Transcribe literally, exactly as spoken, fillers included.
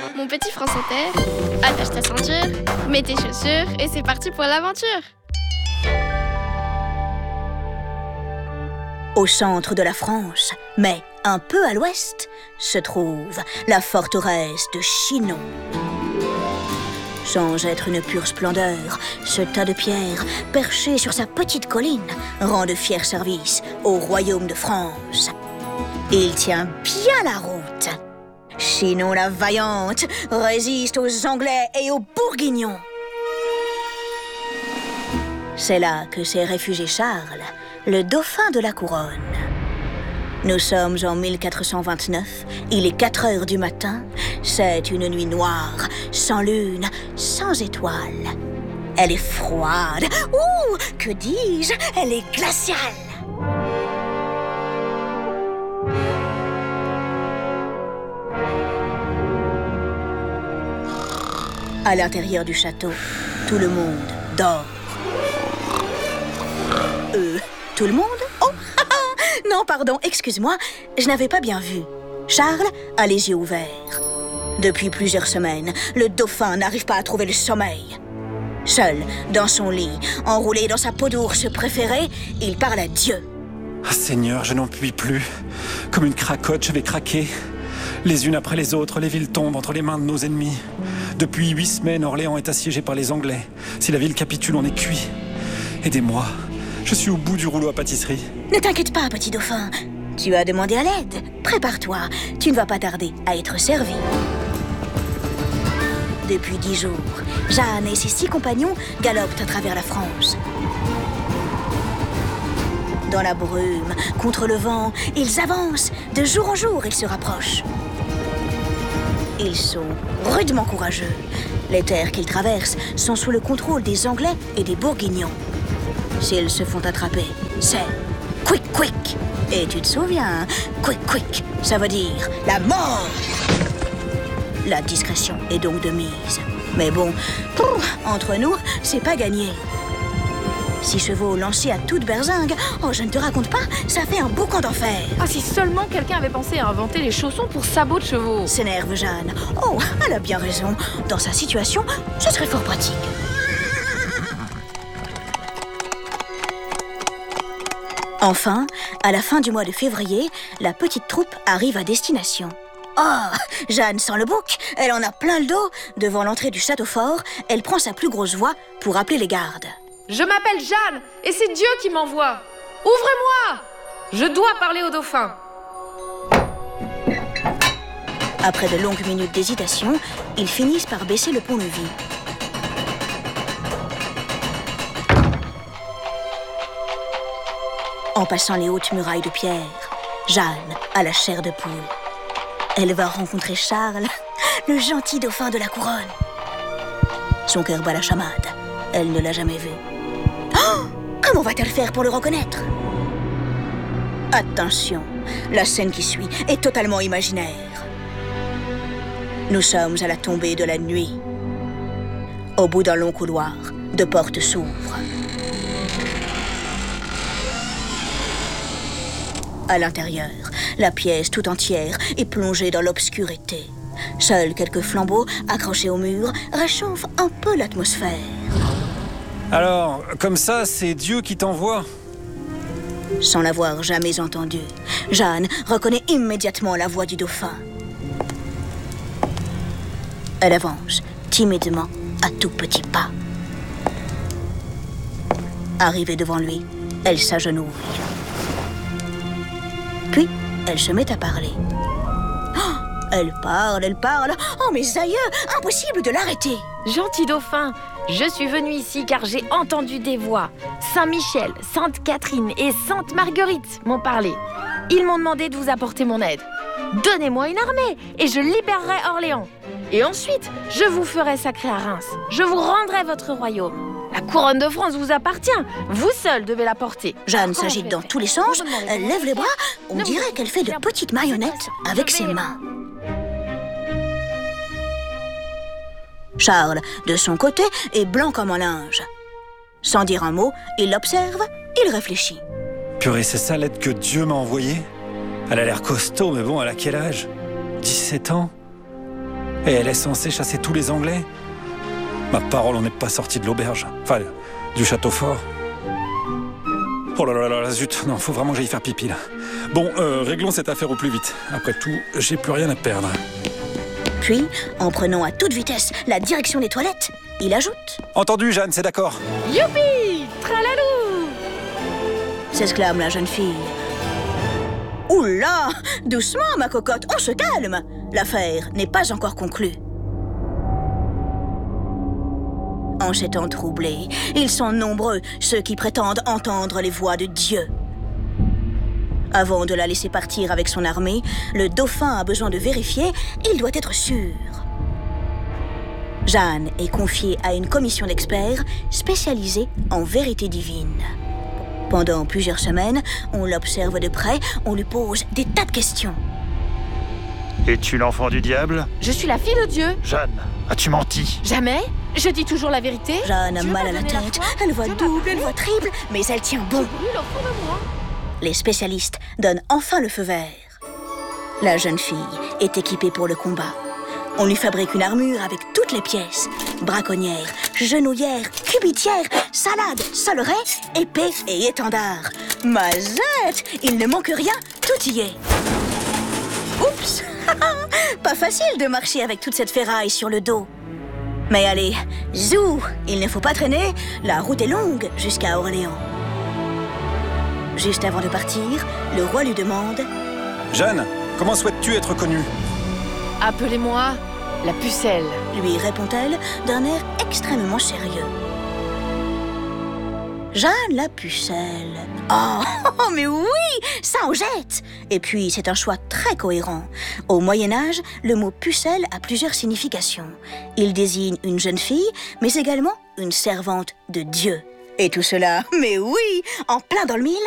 Mon petit France Inter, attache ta ceinture, mets tes chaussures et c'est parti pour l'aventure. Au centre de la France, mais un peu à l'ouest, se trouve la forteresse de Chinon. Sans être une pure splendeur, ce tas de pierres, perché sur sa petite colline, rend de fiers services au royaume de France. Il tient bien la route. Chinon la vaillante résiste aux Anglais et aux Bourguignons. C'est là que s'est réfugié Charles, le dauphin de la couronne. Nous sommes en mille quatre cent vingt-neuf, il est quatre heures du matin, c'est une nuit noire, sans lune, sans étoiles. Elle est froide, ou, que dis-je, elle est glaciale. À l'intérieur du château, tout le monde dort. Euh, tout le monde? Oh, non, pardon, excuse-moi, je n'avais pas bien vu. Charles a les yeux ouverts. Depuis plusieurs semaines, le dauphin n'arrive pas à trouver le sommeil. Seul, dans son lit, enroulé dans sa peau d'ours préférée, il parle à Dieu. Ah, Seigneur, je n'en puis plus. Comme une cracotte, je vais craquer. Les unes après les autres, les villes tombent entre les mains de nos ennemis. Depuis huit semaines, Orléans est assiégé par les Anglais. Si la ville capitule, on est cuit. Aidez-moi. Je suis au bout du rouleau à pâtisserie. Ne t'inquiète pas, petit dauphin. Tu as demandé à l'aide. Prépare-toi. Tu ne vas pas tarder à être servi. Depuis dix jours, Jeanne et ses six compagnons galopent à travers la France. Dans la brume, contre le vent, ils avancent. De jour en jour, ils se rapprochent. Ils sont rudement courageux. Les terres qu'ils traversent sont sous le contrôle des Anglais et des Bourguignons. S'ils se font attraper, c'est quick, quick. Et tu te souviens, quick, quick, ça veut dire la mort. La discrétion est donc de mise. Mais bon, pouf, entre nous, c'est pas gagné. Six chevaux lancés à toute berzingue, oh, je ne te raconte pas, ça fait un boucan d'enfer. Ah, si seulement quelqu'un avait pensé à inventer les chaussons pour sabots de chevaux. S'énerve Jeanne. Oh, elle a bien raison. Dans sa situation, ce serait fort pratique. Enfin, à la fin du mois de février, la petite troupe arrive à destination. Oh, Jeanne sent le bouc, elle en a plein le dos. Devant l'entrée du château fort, elle prend sa plus grosse voix pour appeler les gardes. Je m'appelle Jeanne et c'est Dieu qui m'envoie. Ouvrez-moi! Je dois parler au dauphin. Après de longues minutes d'hésitation, ils finissent par baisser le pont-levis. En passant les hautes murailles de pierre, Jeanne a la chair de poule. Elle va rencontrer Charles, le gentil dauphin de la couronne. Son cœur bat la chamade. Elle ne l'a jamais vu. Oh, comment va-t-elle faire pour le reconnaître? Attention, la scène qui suit est totalement imaginaire. Nous sommes à la tombée de la nuit. Au bout d'un long couloir, deux portes s'ouvrent. À l'intérieur, la pièce tout entière est plongée dans l'obscurité. Seuls quelques flambeaux accrochés au mur réchauffent un peu l'atmosphère. Alors, comme ça, c'est Dieu qui t'envoie? Sans l'avoir jamais entendu, Jeanne reconnaît immédiatement la voix du dauphin. Elle avance timidement à tout petits pas. Arrivée devant lui, elle s'agenouille. Puis, elle se met à parler. Oh, elle parle, elle parle. Oh, mes aïeux, impossible de l'arrêter. Gentil dauphin, je suis venue ici car j'ai entendu des voix. Saint-Michel, Sainte-Catherine et Sainte-Marguerite m'ont parlé. Ils m'ont demandé de vous apporter mon aide. Donnez-moi une armée et je libérerai Orléans. Et ensuite, je vous ferai sacrer à Reims. Je vous rendrai votre royaume. La couronne de France vous appartient. Vous seul devez la porter. Jeanne s'agite dans tous les sens. Elle lève les bras. On dirait qu'elle fait de petites marionnettes avec ses mains. Charles, de son côté, est blanc comme un linge. Sans dire un mot, il l'observe, il réfléchit. Purée, c'est ça l'aide que Dieu m'a envoyée? Elle a l'air costaud, mais bon, elle a quel âge? dix-sept ans? Et elle est censée chasser tous les Anglais? Ma parole, on n'est pas sorti de l'auberge. Enfin, du château fort. Oh là là là là, zut, non, faut vraiment que j'aille faire pipi là. Bon, euh, réglons cette affaire au plus vite. Après tout, j'ai plus rien à perdre. Puis, en prenant à toute vitesse la direction des toilettes, il ajoute... Entendu, Jeanne, c'est d'accord. Youpi! Tralalou! S'exclame la jeune fille. Oula! Doucement, ma cocotte, on se calme! L'affaire n'est pas encore conclue. En ces temps troublés, ils sont nombreux ceux qui prétendent entendre les voix de Dieu. Avant de la laisser partir avec son armée, le dauphin a besoin de vérifier, il doit être sûr. Jeanne est confiée à une commission d'experts spécialisée en vérité divine. Pendant plusieurs semaines, on l'observe de près, on lui pose des tas de questions. Es-tu l'enfant du diable? Je suis la fille de Dieu. Jeanne, as-tu menti? Jamais. Je dis toujours la vérité. Jeanne a Dieu mal m'a à la donné la tête, foi. elle voit Dieu m'a double, appelé. elle voit triple, mais elle tient bon. Brûle au fond de moi. Les spécialistes donnent enfin le feu vert. La jeune fille est équipée pour le combat. On lui fabrique une armure avec toutes les pièces. Braconnière, genouillère, cubitière, salade, soleret, épée et étendard. Mazette, il ne manque rien, tout y est. Oups, pas facile de marcher avec toute cette ferraille sur le dos. Mais allez, zou, il ne faut pas traîner, la route est longue jusqu'à Orléans. Juste avant de partir, le roi lui demande... Jeanne, comment souhaites-tu être connue? Appelez-moi la pucelle. Lui répond-elle d'un air extrêmement sérieux. Jeanne la pucelle. Oh, mais oui, ça en jette. Et puis, c'est un choix très cohérent. Au Moyen-Âge, le mot pucelle a plusieurs significations. Il désigne une jeune fille, mais également une servante de Dieu. Et tout cela, mais oui, en plein dans le mille,